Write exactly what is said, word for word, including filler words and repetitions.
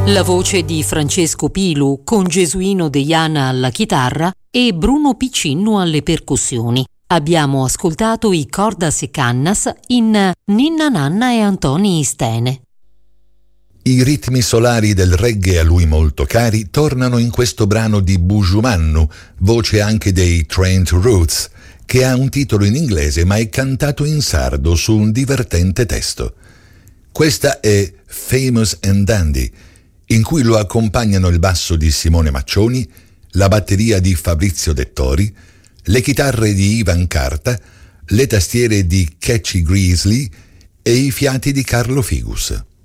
La voce di Francesco Pilu con Gesuino Deiana alla chitarra e Bruno Piccinno alle percussioni. Abbiamo ascoltato i Cordas e Cannas in Ninna Nanna e Antoni Istene. I ritmi solari del reggae a lui molto cari tornano in questo brano di Buju Mannu, voce anche dei Trent Roots, che ha un titolo in inglese ma è cantato in sardo su un divertente testo. Questa è Famous and Dandy, in cui lo accompagnano il basso di Simone Maccioni, la batteria di Fabrizio Dettori, le chitarre di Ivan Carta, le tastiere di Catchy Greasley e i fiati di Carlo Figus.